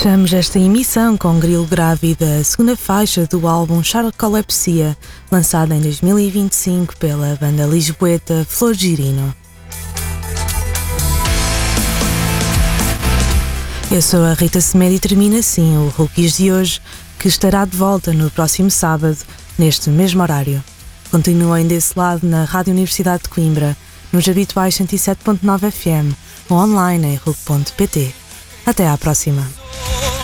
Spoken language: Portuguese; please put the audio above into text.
Fechamos esta emissão com Grilo Grávida, a segunda faixa do álbum Charcolepsia, lançada em 2025 pela banda lisboeta Flor Girino. Eu sou a Rita Semedo e termina assim o Rookies de hoje, que estará de volta no próximo sábado, neste mesmo horário. Continuem desse lado na Rádio Universidade de Coimbra, nos habituais 107.9 FM ou online em RUC.pt. Até à próxima.